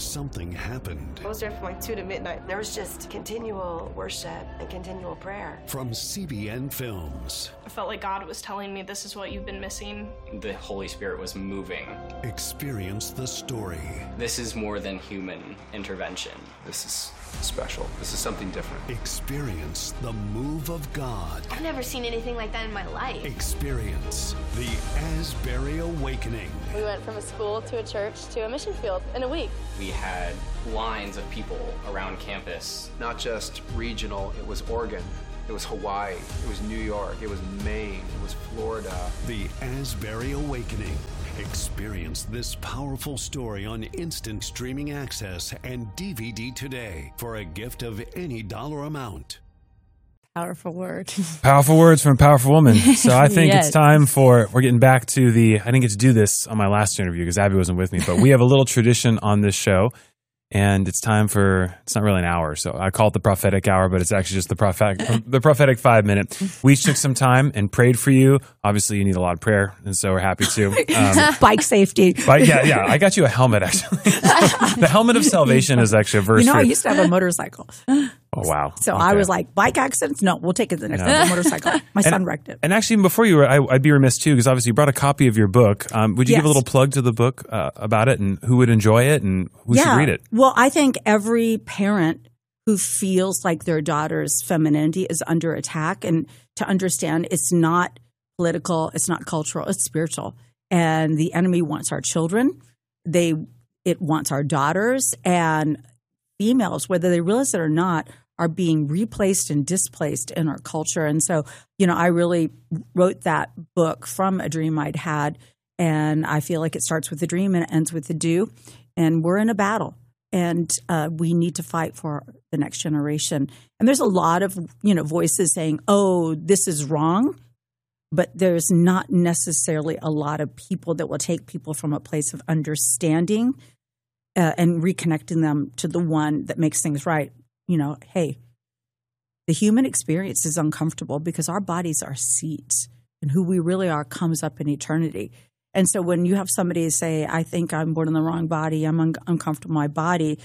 something happened. I was there from like 2 to midnight. There was just continual worship and continual prayer. From CBN Films. I felt like God was telling me, this is what you've been missing. The Holy Spirit was moving. Experience the story. This is more than human intervention. This is special. This is something different. Experience the move of God. I've never seen anything like that in my life. Experience the Asbury Awakening. We went from a school to a church to a mission field in a week. We had lines of people around campus. Not just regional, it was Oregon. It was Hawaii. It was New York. It was Maine. It was Florida. The Asbury Awakening. Experience this powerful story on instant streaming access and DVD today for a gift of any dollar amount. Powerful word. Powerful words from a powerful woman. So I think Yes. it's time we're getting back to I didn't get to do this on my last interview because Abby wasn't with me, but we have a little tradition on this show. And it's time it's not really an hour. So I call it the prophetic hour, but it's actually just the prophetic 5 minute. We each took some time and prayed for you. Obviously, you need a lot of prayer. And so we're happy to. Bike safety. Yeah. I got you a helmet, actually. The helmet of salvation is actually a verse. I used to have a motorcycle. Oh, wow. So Okay. I was like, bike accidents? No, we'll take it the next time. Motorcycle. My son wrecked it. And actually, before you were, I'd be remiss too, because obviously you brought a copy of your book. Would you Yes. give a little plug to the book about it and who would enjoy it and who should read it? Well, I think every parent who feels like their daughter's femininity is under attack, and to understand it's not political, it's not cultural, it's spiritual. And the enemy wants our children. It wants our daughters, and females, whether they realize it or not, are being replaced and displaced in our culture. And so, I really wrote that book from a dream I'd had, and I feel like it starts with a dream and it ends with a do. And we're in a battle, and we need to fight for the next generation. And there's a lot of, voices saying, oh, this is wrong. But there's not necessarily a lot of people that will take people from a place of understanding and reconnecting them to the one that makes things right. Hey, the human experience is uncomfortable because our bodies are seats, and who we really are comes up in eternity. And so when you have somebody say, I think I'm born in the wrong body, I'm uncomfortable in my body,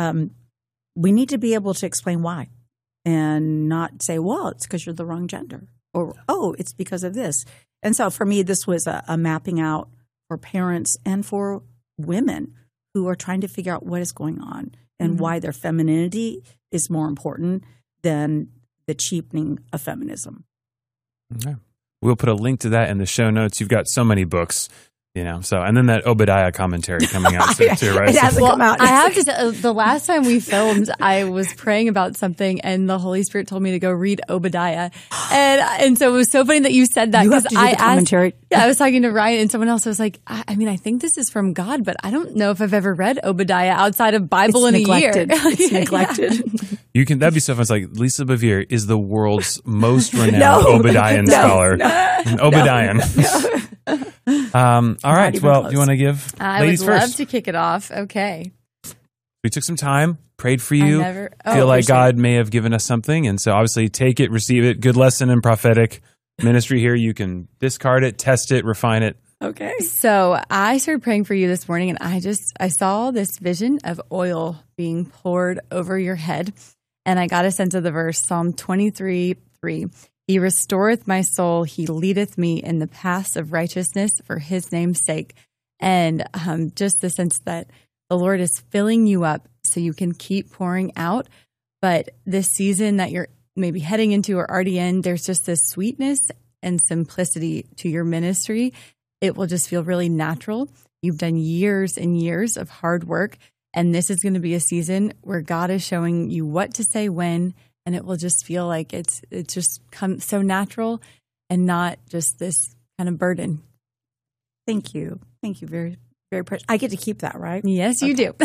we need to be able to explain why and not say, well, it's because you're the wrong gender, or, oh, it's because of this. And so for me, this was a mapping out for parents and for women who are trying to figure out what is going on and why their femininity is more important than the cheapening of feminism. Okay. We'll put a link to that in the show notes. You've got so many books, and then that Obadiah commentary coming out soon too, right? It hasn't come out. I have to say, the last time we filmed, I was praying about something, and the Holy Spirit told me to go read Obadiah, and so it was so funny that you said that, because I commentary. I was talking to Ryan, and someone else was like, I think this is from God, but I don't know if I've ever read Obadiah outside of Bible in a year. It's neglected. That'd be so fun. It's like Lisa Bevere is the world's most renowned Obadiah scholar. Obadiah. All right. Well, do you want to give ladies would love first? to kick it off. Okay. We took some time, prayed for you. Oh, feel like God may have given us something. And so obviously take it, receive it. Good lesson in prophetic ministry here. You can discard it, test it, refine it. Okay. So I started praying for you this morning, and I saw this vision of oil being poured over your head. And I got a sense of the verse, Psalm 23:3. He restoreth my soul. He leadeth me in the paths of righteousness for his name's sake. And just the sense that the Lord is filling you up so you can keep pouring out. But this season that you're maybe heading into or already in, there's just this sweetness and simplicity to your ministry. It will just feel really natural. You've done years and years of hard work. And this is going to be a season where God is showing you what to say when, and it will just feel like it's just come so natural and not just this kind of burden. Thank you. Thank you. Very, very precious. I get to keep that, right? Yes, you do.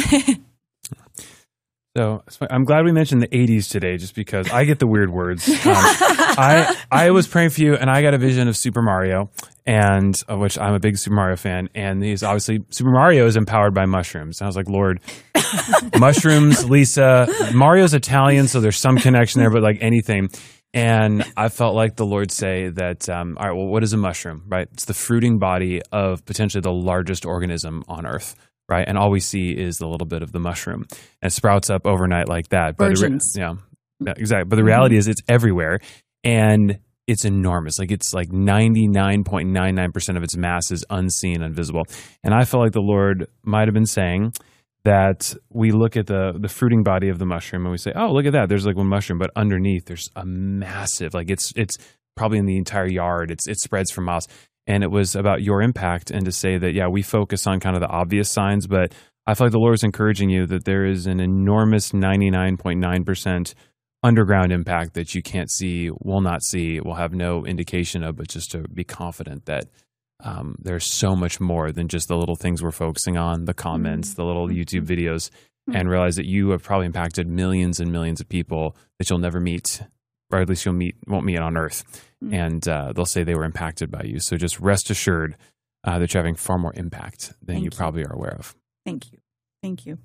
So I'm glad we mentioned the 80s today, just because I get the weird words. I was praying for you, and I got a vision of Super Mario, and of which I'm a big Super Mario fan. And he's obviously Super Mario is empowered by mushrooms. And I was like, Lord, mushrooms, Lisa. Mario's Italian, so there's some connection there, but like anything. And I felt like the Lord say that, all right, well, what is a mushroom, right? It's the fruiting body of potentially the largest organism on Earth. right? And all we see is a little bit of the mushroom. And it sprouts up overnight like that. But Virgins. Exactly. But the reality is it's everywhere. And it's enormous. Like it's like 99.99% of its mass is unseen, invisible. And I felt like the Lord might have been saying that we look at the fruiting body of the mushroom and we say, oh, look at that. There's like one mushroom, but underneath there's a massive, like it's probably in the entire yard. It spreads for miles. And it was about your impact and to say that, yeah, we focus on kind of the obvious signs, but I feel like the Lord is encouraging you that there is an enormous 99.9% underground impact that you can't see, will not see, will have no indication of, but just to be confident that there's so much more than just the little things we're focusing on, the comments, the little YouTube videos, and realize that you have probably impacted millions and millions of people that you'll never meet, or at least won't meet on earth. And they'll say they were impacted by you. So just rest assured that you're having far more impact than you probably are aware of. Thank you. Thank you.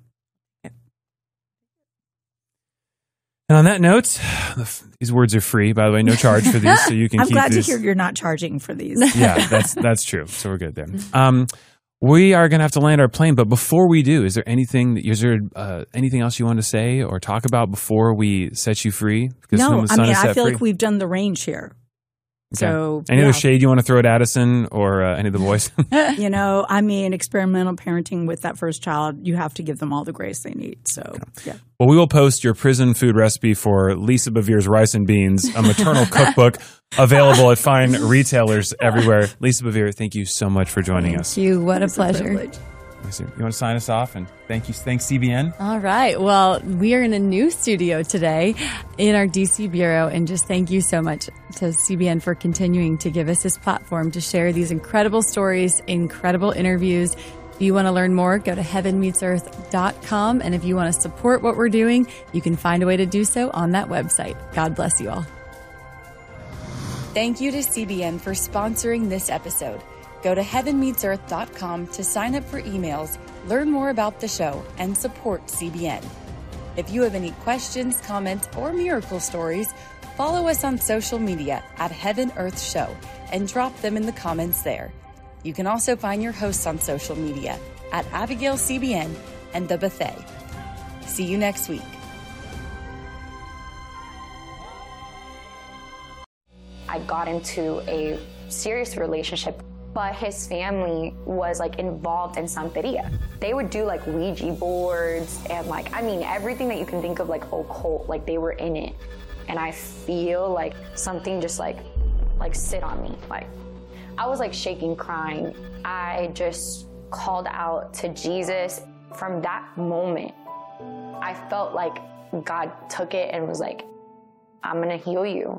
And on that note, these words are free, by the way, no charge for these, so you can I'm keep glad these. to hear you're not charging for these. Yeah, that's true. So we're good there. We are going to have to land our plane, but before we do, is there anything else you want to say or talk about before we set you free? Because no, I feel like we've done the range here. Okay. So, any other shade you want to throw at Addison or any of the boys? Experimental parenting with that first child, you have to give them all the grace they need. So, yeah. Well, we will post your prison food recipe for Lisa Bevere's Rice and Beans, a maternal cookbook available at fine retailers everywhere. Lisa Bevere, thank you so much for joining us. Thank you. What a pleasure. You want to sign us off? And thanks, CBN. All right. Well, we are in a new studio today in our DC bureau, and just thank you so much to CBN for continuing to give us this platform to share these incredible stories, incredible interviews. If you want to learn more, go to heavenmeetsearth.com. And if you want to support what we're doing, you can find a way to do so on that website. God bless you all. Thank you to CBN for sponsoring this episode. Go to heavenmeetsearth.com to sign up for emails, learn more about the show, and support CBN. If you have any questions, comments, or miracle stories, follow us on social media at Heaven Earth Show and drop them in the comments there. You can also find your hosts on social media at Abigail CBN and The Buffet. See you next week. I got into a serious relationship, but his family was involved in Santeria. They would do Ouija boards and everything that you can think of occult, they were in it. And I feel like something just sit on me. I was shaking, crying. I just called out to Jesus. From that moment, I felt like God took it and was I'm gonna heal you.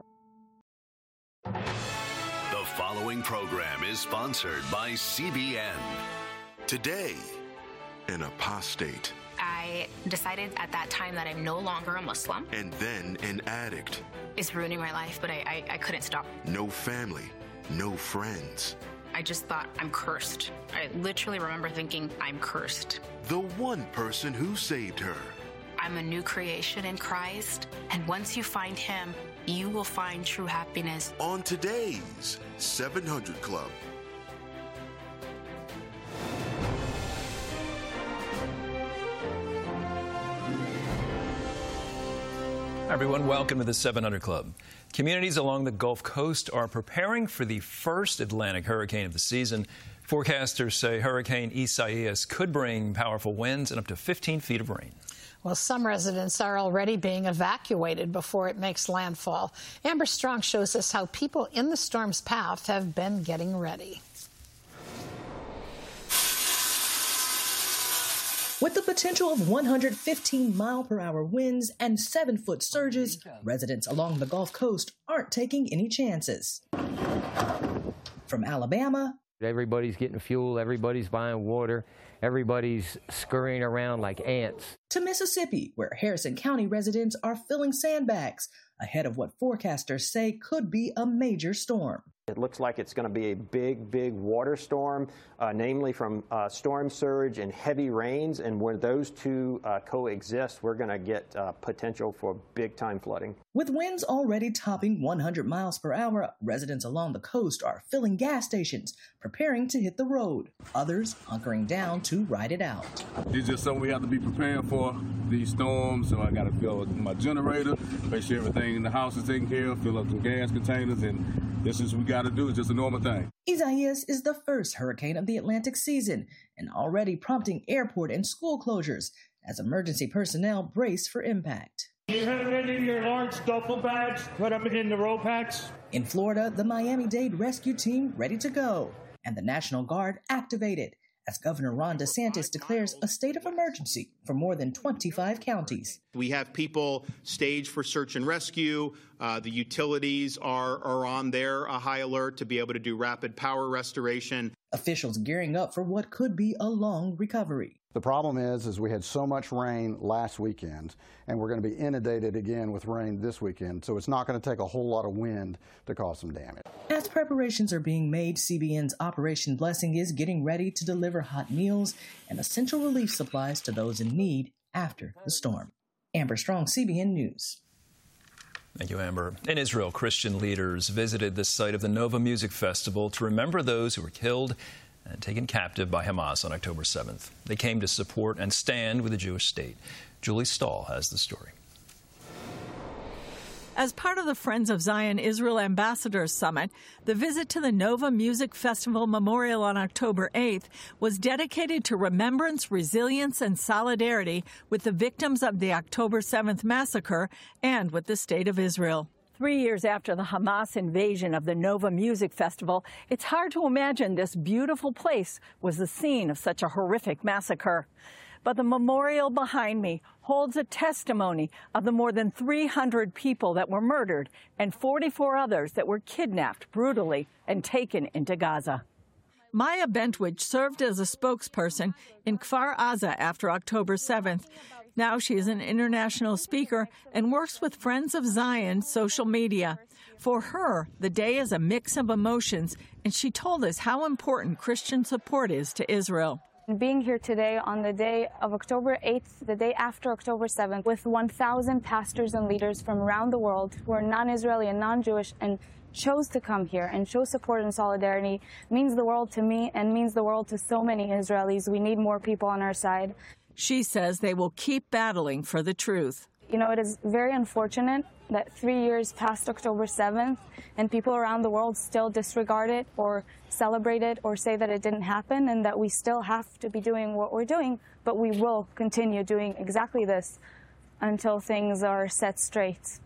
The following program is sponsored by CBN. Today, an apostate. I decided at that time that I'm no longer a Muslim. And then an addict. It's ruining my life, but I couldn't stop. No family, no friends. I just thought, I'm cursed. I literally remember thinking, I'm cursed. The one person who saved her. I'm a new creation in Christ, and once you find Him, you will find true happiness. On today's 700 Club. Hi everyone, welcome to the 700 Club. Communities along the Gulf Coast are preparing for the first Atlantic hurricane of the season. Forecasters say Hurricane Isaias could bring powerful winds and up to 15 feet of rain. Well, some residents are already being evacuated before it makes landfall. Amber Strong shows us how people in the storm's path have been getting ready. With the potential of 115-mile-per-hour winds and 7-foot surges, residents along the Gulf Coast aren't taking any chances. From Alabama, everybody's getting fuel, everybody's buying water, everybody's scurrying around like ants. To Mississippi, where Harrison County residents are filling sandbags ahead of what forecasters say could be a major storm. It looks like it's going to be a big water storm, namely from storm surge and heavy rains. And where those two coexist, we're going to get potential for big-time flooding. With winds already topping 100 miles per hour, residents along the coast are filling gas stations, preparing to hit the road. Others hunkering down to ride it out. It's just something we have to be prepared for, these storms. So I got to fill my generator, make sure everything in the house is taken care of, fill up some gas containers, and this is what we got to do. It's just a normal thing. Isaias is the first hurricane of the Atlantic season and already prompting airport and school closures as emergency personnel brace for impact. You have any of your large duffel bags? Put them in the roll packs. In Florida, the Miami-Dade rescue team ready to go, and the National Guard activated as Governor Ron DeSantis declares a state of emergency for more than 25 counties. We have people staged for search and rescue. The utilities are on their high alert to be able to do rapid power restoration. Officials gearing up for what could be a long recovery. The problem is we had so much rain last weekend, and we're going to be inundated again with rain this weekend, so it's not going to take a whole lot of wind to cause some damage. As preparations are being made, CBN's Operation Blessing is getting ready to deliver hot meals and essential relief supplies to those in need after the storm. Amber Strong, CBN News. Thank you, Amber. In Israel, Christian leaders visited the site of the Nova Music Festival to remember those who were killed and taken captive by Hamas on October 7th. They came to support and stand with the Jewish state. Julie Stahl has the story. As part of the Friends of Zion Israel Ambassadors Summit, the visit to the Nova Music Festival Memorial on October 8th was dedicated to remembrance, resilience, and solidarity with the victims of the October 7th massacre and with the State of Israel. 3 years after the Hamas invasion of the Nova Music Festival, it's hard to imagine this beautiful place was the scene of such a horrific massacre. But the memorial behind me holds a testimony of the more than 300 people that were murdered and 44 others that were kidnapped brutally and taken into Gaza. Maya Bentwich served as a spokesperson in Kfar Aza after October 7th. Now she is an international speaker and works with Friends of Zion social media. For her, the day is a mix of emotions, and she told us how important Christian support is to Israel. Being here today on the day of October 8th, the day after October 7th, with 1,000 pastors and leaders from around the world who are non-Israeli and non-Jewish and chose to come here and show support and solidarity means the world to me and means the world to so many Israelis. We need more people on our side. She says they will keep battling for the truth. You know, it is very unfortunate that 3 years past October 7th and people around the world still disregard it or celebrate it or say that it didn't happen and that we still have to be doing what we're doing, but we will continue doing exactly this until things are set straight.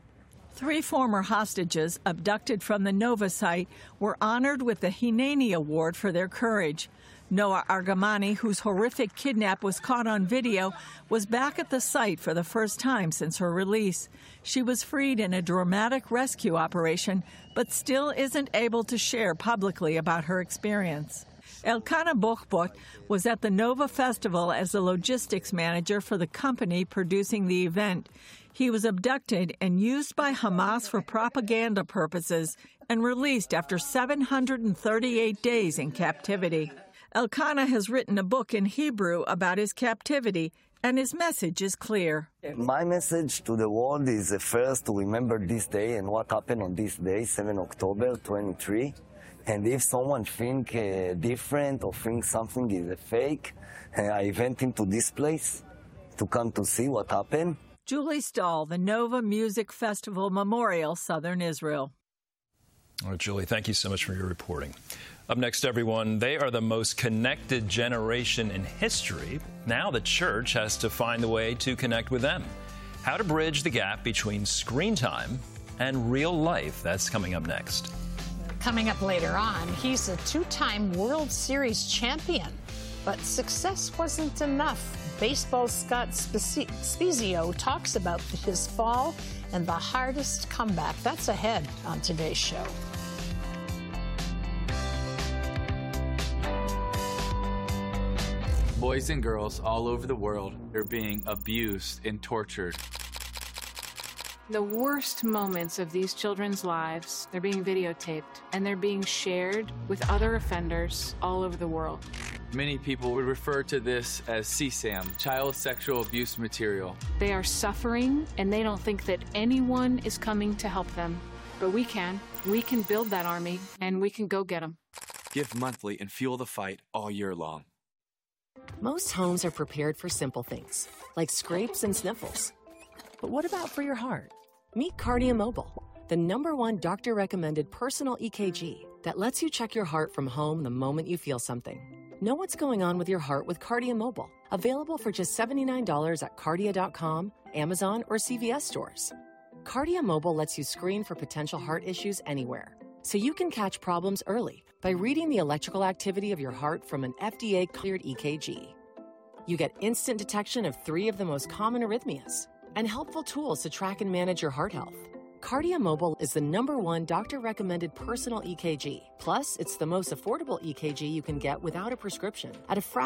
3 former hostages abducted from the Nova site were honored with the Hineni Award for their courage. Noah Argamani, whose horrific kidnap was caught on video, was back at the site for the first time since her release. She was freed in a dramatic rescue operation, but still isn't able to share publicly about her experience. Elkanah Bochbot was at the Nova Festival as the logistics manager for the company producing the event. He was abducted and used by Hamas for propaganda purposes and released after 738 days in captivity. Elkanah has written a book in Hebrew about his captivity, and his message is clear. My message to the world is first to remember this day and what happened on this day, 7 October 23. And if someone think different or think something is a fake, I went into this place to come to see what happened. Julie Stahl, the Nova Music Festival Memorial, Southern Israel. All right, Julie, thank you so much for your reporting. Up next, everyone, they are the most connected generation in history. Now the church has to find a way to connect with them. How to bridge the gap between screen time and real life. That's coming up next. Coming up later on, he's a 2-time World Series champion. But success wasn't enough. Baseball's Scott Spiezio talks about his fall and the hardest comeback. That's ahead on today's show. Boys and girls all over the world are being abused and tortured. The worst moments of these children's lives, they're being videotaped and they're being shared with other offenders all over the world. Many people would refer to this as CSAM, child sexual abuse material. They are suffering, and they don't think that anyone is coming to help them. But we can. We can build that army, and we can go get them. Give monthly and fuel the fight all year long. Most homes are prepared for simple things, like scrapes and sniffles. But what about for your heart? Meet Cardia Mobile, the #1 doctor-recommended personal EKG that lets you check your heart from home the moment you feel something. Know what's going on with your heart with Cardia Mobile. Available for just $79 at Cardia.com, Amazon, or CVS stores. Cardia Mobile lets you screen for potential heart issues anywhere, so you can catch problems early by reading the electrical activity of your heart from an FDA-cleared EKG. You get instant detection of 3 of the most common arrhythmias and helpful tools to track and manage your heart health. Cardia Mobile is the #1 doctor-recommended personal EKG. Plus, it's the most affordable EKG you can get without a prescription at a fraction